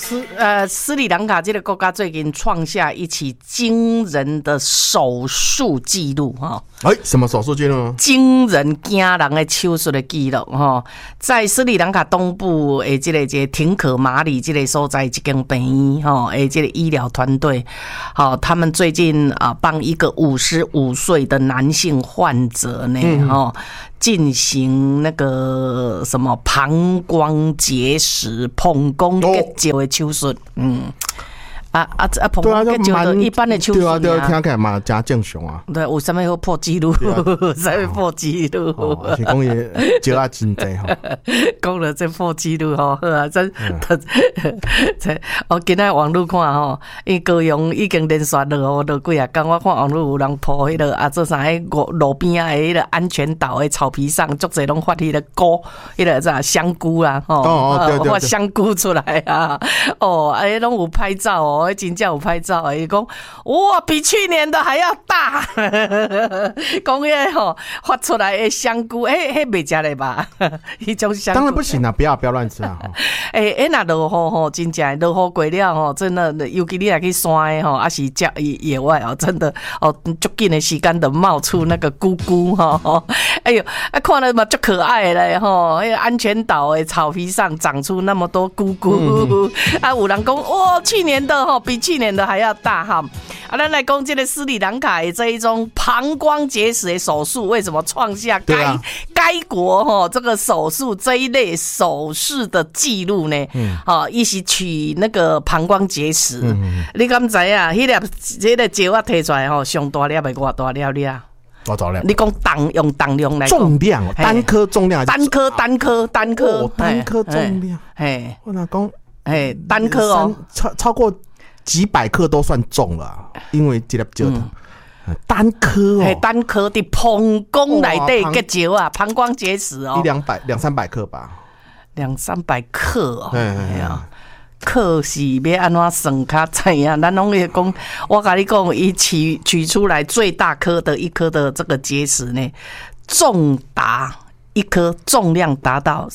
斯里兰卡这个国家最近创下一起惊人的手术记录哈。 什么手术记录呢？ 惊人惊人的手术的记录哈，在斯里兰卡东部的这个廷可马里这个所在一间病院哈，这个医疗团队，好，他们最近帮一个55岁的男性患者呢进行那个什么膀胱结石、膀胱结石的手术，膀胱结石的一般的手术啊， 对啊，听起来嘛真正常啊。 对，有啥物好破纪录？啥物破纪录？ 是讲伊石啊真济吼。 讲了这破纪录吼，好啊，这我今仔网络看吼，因高雄已经连续落几啊天，我看网络有人破迄个做啥路边啊迄个安全岛的草皮上，足侪拢发迄个菇，迄个啥香菇啦吼，发香菇出来啊，拢有拍照哦。真正有拍照的，伊讲哇，比去年的还要大。讲迄吼发出来的香菇，迄袂食嘞吧？迄种香菇当然不行啊，不要乱吃啊！ 那落雨吼，真正落雨过了吼，真的，尤其你来去山的吼，还是野外哦，真的足紧的时间就冒出那个菇菇吼，哎呦，看了嘛足可爱嘞吼，那个安全岛的草皮上长出那么多菇菇，有人讲哇，去年的比去年的还要大哈！咱来讲这个斯里兰卡的这一种膀胱结石的手术，为什么创下该国这个手术这一类手术的记录呢？伊是取那个膀胱结石，你敢知啊？迄个石啊摕出来上大粒的偌大粒了？ 多少量？ 你讲用重量来讲， 重量单颗重量， 单颗重量，我哪讲？ 单颗超过几百克都算重了，因为这粒石头单颗单颗的膀胱内底结石啊，膀胱结石 200-300克吧 ，200-300克克是要安怎算较知影？咱拢会讲，我跟你讲，伊取出来最大颗的一颗的这个结石呢，一颗重量达到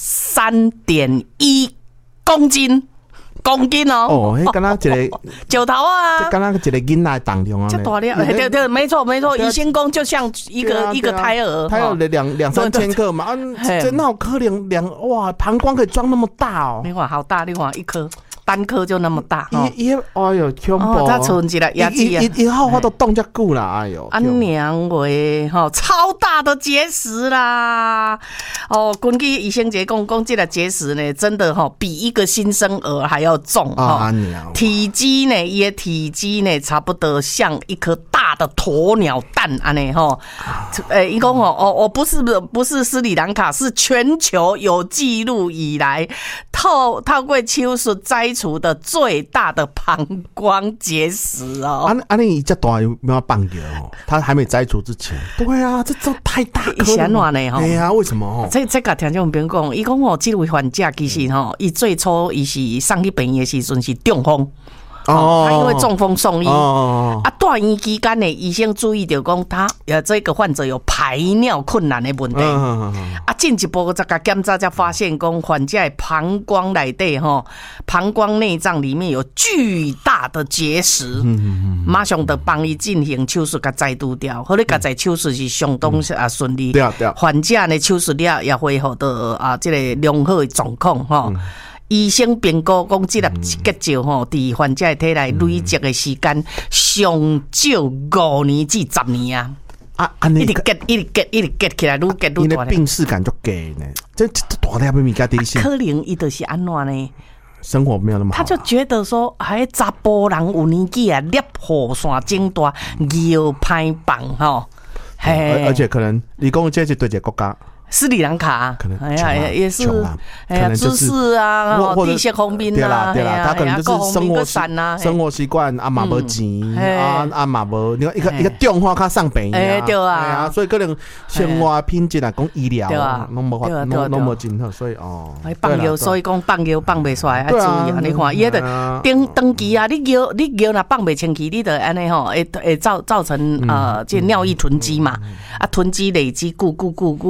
3.1公斤哦！ 迄敢若一个石头啊， 这敢若一个囡仔重量啊， 这大粒，对，没错，医生讲就像一个胎儿， 胎儿2-3千克嘛，这哪有可能哇，膀胱可以装那么大哦？ 你看好大，你看一颗。单颗就那么大， 哎呦，恐怖！ 它存一个牙齿啊， 以后我都冻遮久啦，哎呦， 娘喂，超大的结石啦！根据医生节讲，这个结石呢，真的比一个新生儿还要重体积呢，伊的体积呢，差不多像一颗大的鸵鸟蛋安尼伊讲不是斯里兰卡，是全球有记录以来透过手术摘除的最大的膀胱结石你这大有没有放掉他还没摘除之前，对啊，这都太大颗了。 是安怎呢？ 哎呀，为什么这个听众朋友讲，伊讲这位患者其实伊最初伊是送去病院的时阵是中风。他因为中风送医住院期间呢，医生注意到讲他这个患者有排尿困难的问题进一步再个检查才发现讲患者的膀胱内底膀胱内脏里面有巨大的结石，马上就帮伊进行手术甲摘除掉，好，你甲摘手术是相当顺利，患者呢手术了也恢复到这个良好的状况医生评估讲，这粒结石伫患者的体内累积的时间上少5年至10年一直结起来，愈结愈大。 你的病耻感就给呢，这大粒的物件底下。 可能伊就是安怎呢？ 生活没有那么好， 他就觉得说，查甫人有年纪啊，粒雨伞整大，腰歹放而且可能你讲这是对一个国家。 斯里兰卡可能也是知识地势方面对啦，他可能就是生活习惯嘛无钱嘛无，你看一个电话卡上病对啊， 所以可能生活品质来讲医疗拢无真好，所以放药，所以讲放药放袂出来，要注意你看，伊的长期你药若放袂清气，你就安尼会造成这尿液囤积嘛，囤积累积固的一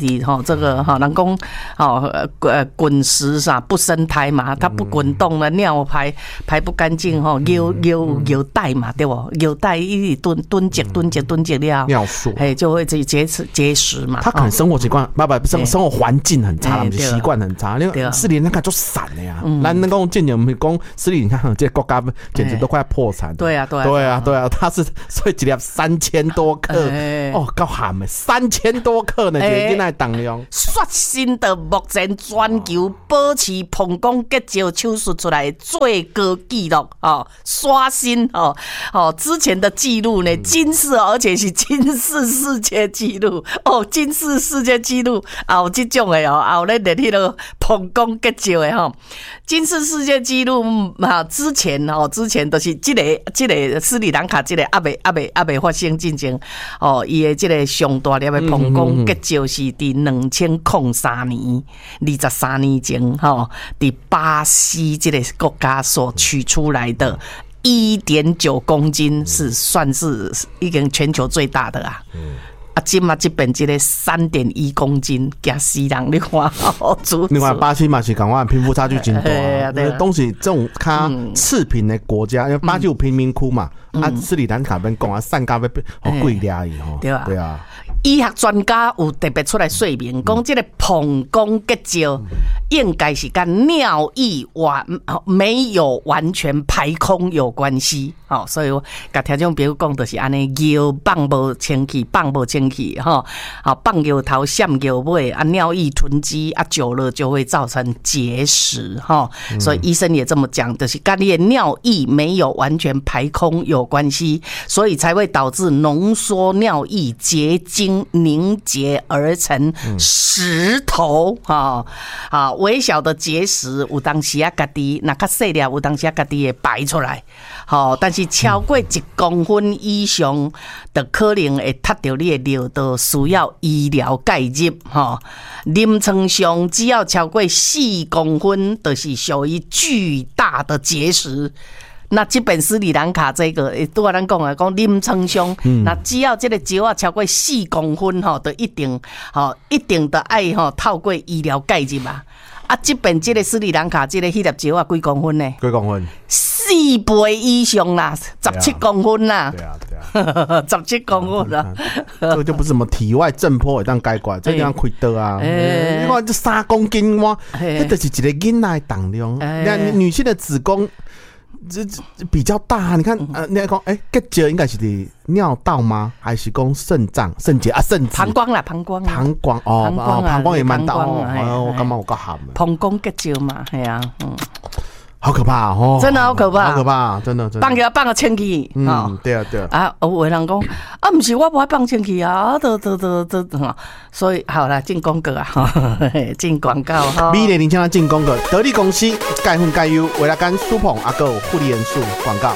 体这个人讲滚石啥不生胎嘛，它不滚动了，尿排不干净有带嘛，对不？有带一直蹲结了， 尿素就会结石嘛。 他可能生活习惯生活环境很差，习惯很差。因为斯里兰卡就散了呀，咱那讲近年我们讲斯里兰卡这国家简直都快破产。 对啊， 他是所以一粒3000多克哦，够咸的，3000多克呢，一个囡仔重量。 刷新的目前全球保持膀胱结石手术出来的最高纪录刷新之前的记录呢，金氏，而且是金氏世界纪录金氏世界纪录有这种的有咧列迄个膀胱结石的金氏世界纪录之前都是这个斯里兰卡这个还没发生进前伊的这个上大粒的膀胱结石是伫2003年23年前伫巴西这个国家所取出来的1.9公斤，是算是已经全球最大的啊。这边这个3.1公斤加死人，你看你看巴西嘛是讲话贫富差距真大东西这种较次贫的国家，因为巴西有贫民窟嘛，斯里兰卡边讲散咖要贵俩伊对啊。 医学专家有特别出来说明，讲这个膀胱结石应该是跟尿液没有完全排空有关系。所以我跟听众朋友讲，就是安尼，尿放无清气，放尿头闪尿尾尿液囤积久了就会造成结石所以医生也这么讲，就是跟你的尿液没有完全排空有关系，所以才会导致浓缩尿液结晶凝结而成石头微小的结石有当时自己那较细粒有当时自己会排出来但是超过1公分以上就可能会踢到你的尿道，需要医疗介入临床上只要超过4公分就是属于巨大的结石。那这本斯里兰卡这个，拄咱讲临床上，那只要这个石超过4公分就一定的爱透过医疗介入啊。这边这个斯里兰卡这个迄粒石几公分呢？ 几公分 ？4倍以上啦，17公分啦。 对啊 ，17公分啦。 这个就不是什么体外震波会当解决，这样开刀啊。你看这3公斤哇，这就是一个囡仔的重量。女性的子宫。这比较大，你看，你来讲，结石应该是的尿道吗？还是讲肾脏、肾结肾膀胱啦，膀胱也蛮大我感觉有够咸的。 膀胱结石嘛，系啊， 好可怕真的好可怕， 真的。 放个清气， 对啊。 有人讲不是我不爱放清气啊，所以好啦，进广告进广告美丽年轻人进广告，得力公司钙粉钙优，为了干舒捧阿哥护理元素广告。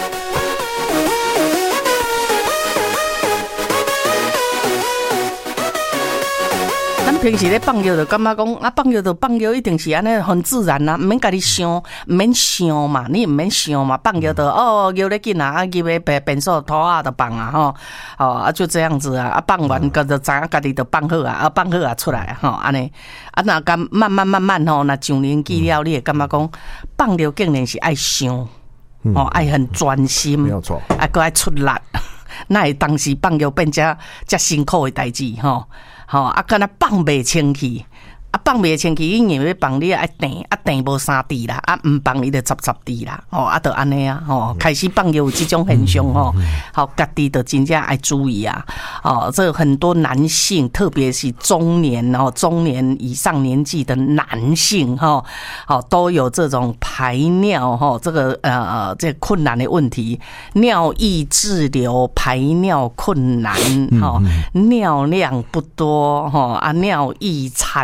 平时咧放尿就感觉讲放尿一定是安尼很自然啦，唔免家己想，唔免想嘛，你唔免想嘛，放尿就尿咧紧啊，入去便所拖就放啊就这样子啊，放完个就知影家己就放好啊，放好啊出来安尼那敢慢慢那上年纪了，你会感觉讲放尿竟然是爱想爱很专心， 没有错， 还爱出力，那会当时放尿变遮辛苦的代志敢若放袂清气，放袂清气，因为要放你爱定无3滴啦，唔放伊就10滴啦，就安尼啊，开始放有这种现象家己就真正爱注意啊，这很多男性，特别是中年以上年纪的男性都有这种排尿这个这困难的问题，尿液滞留、排尿困难尿量不多尿液残留。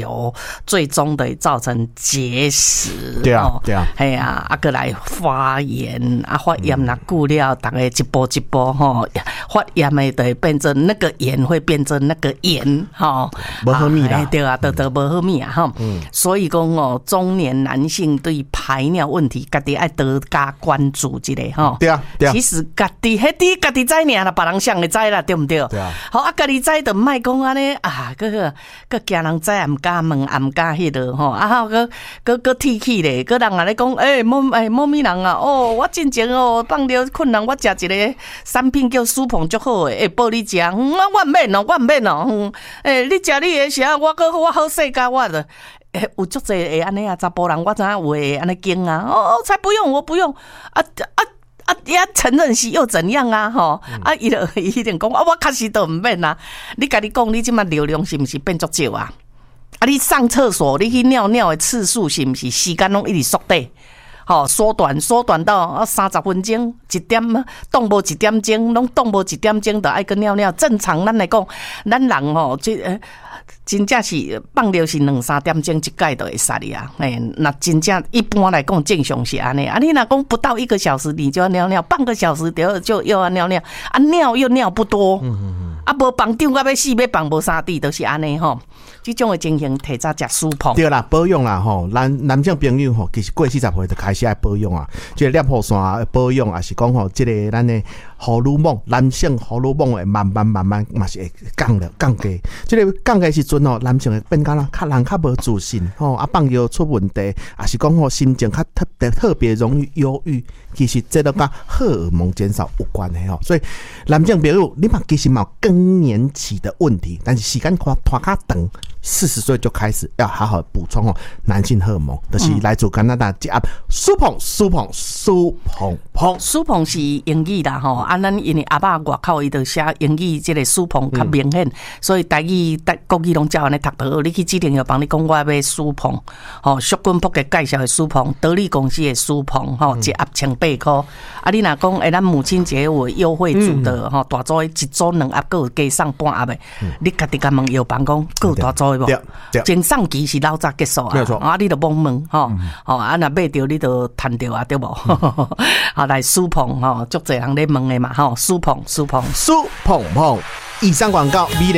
久，最终的造成结石。 对啊，对啊， 哎呀，过来发炎，发炎那久了，大概一步一步吼，发炎的就会变成那个炎会变成那个炎吼， 不好米啦， 对啊，都不好米啊哈。所以讲哦，中年男性对排尿问题，家己爱多加关注一下哈。 对啊，对啊。 其实家己家己知尔啦，别人想会知啦，对不对？ 对啊。 好家己知就莫讲安尼啊，个惊人知也唔敢问，也唔敢迄落吼。个提起咧，个人啊咧讲，某咪人啊，我之前放尿困难，我食一个产品叫舒鹏足好诶，报你食，我唔免哦，你食你诶时候，我好世界我的。有足济会安尼啊，查甫人我知影有会安尼惊啊，才不用，我不用也承认是又怎样啊？吼，伊定讲我确实都唔免啊。你甲你讲，你即马流量是毋是变足少啊？你上厕所，你去尿尿的次数是毋是时间拢一直缩短？吼，缩短到30分钟，1点动无1点钟，拢动无1点钟，就爱去尿尿。正常咱来讲，咱人吼，真正是放尿是2-3点钟一届就会杀你啊！那真正一般来讲正常是安尼啊。你若讲不到1个小时你就要尿尿，半个小时就又要尿尿啊，尿又尿不多，无放张到要死，要放无3滴都是安尼吼。这种的情形，提早食舒鹏。 对啦，保养啦吼，男性朋友吼，其实过40岁就开始爱保养啊。这个尿泡线保养，也是讲吼，这个咱的荷尔蒙，男性荷尔蒙会慢慢嘛是会降低。这个降低时阵吼，男性会变较无自信吼，放尿出问题，也是讲吼心情较特别容易忧郁。其实这都跟荷尔蒙减少有关的吼，所以男性朋友，你嘛其实有更年期的问题，但是时间拖较长，40岁就开始要好好补充哦，男性荷尔蒙，就是来自加拿大一盒舒鹏是英语啦吼，咱因为阿爸外口伊就写英语，这个舒鹏较明显，所以台语、国语拢照安尼读得好。你去指定要帮你讲，我要舒鹏，吼，淑君仆嘅介绍的舒鹏，德利公司的舒鹏，吼，一盒1800块。啊，你若讲咱母亲节有优惠组的吼，大组一组2盒，佮有加送半盒的，你家己甲问药房讲，佮有大组的无？前送期是老早结束啊，你就懵问吼，啊，若买着你就赚着啊，对无？好来舒鹏吼，足侪人咧问的嘛吼，舒鹏。 以上广告。